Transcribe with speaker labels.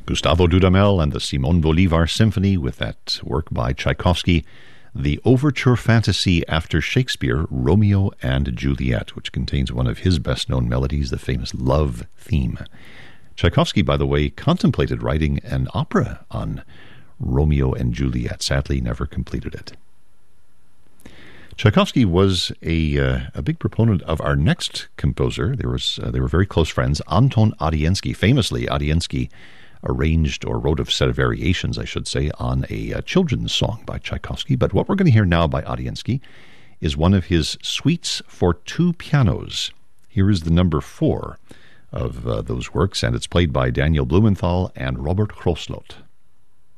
Speaker 1: Gustavo Dudamel and the Simon Bolivar Symphony with that work by Tchaikovsky, the Overture Fantasy after Shakespeare, Romeo and Juliet, which contains one of his best-known melodies, the famous love theme. Tchaikovsky, by the way, contemplated writing an opera on Romeo and Juliet. Sadly, never completed it. Tchaikovsky was a big proponent of our next composer. They were very close friends. Anton Adiensky, famously, Adiensky arranged or wrote a set of variations, I should say, on a children's song by Tchaikovsky. But what we're going to hear now by Adiensky is one of his suites for two pianos. Here is the number 4 of those works, and it's played by Daniel Blumenthal and Robert Kroslot.